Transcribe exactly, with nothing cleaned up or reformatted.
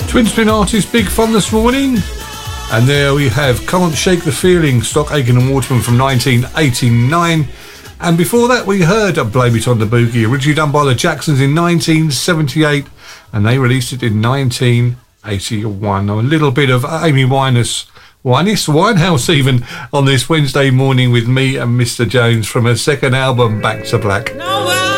Twin Spin artist, big fun this morning. And there we have Can't Shake the Feeling, Stock Aitken and Waterman from nineteen eighty-nine. And before that we heard Blame It on the Boogie, originally done by the Jacksons in nineteen seventy-eight, and they released it in nineteen eighty-one. A little bit of Amy Winehouse, Winehouse, Winehouse even, on this Wednesday morning with me and Mister Jones from her second album, Back to Black. No,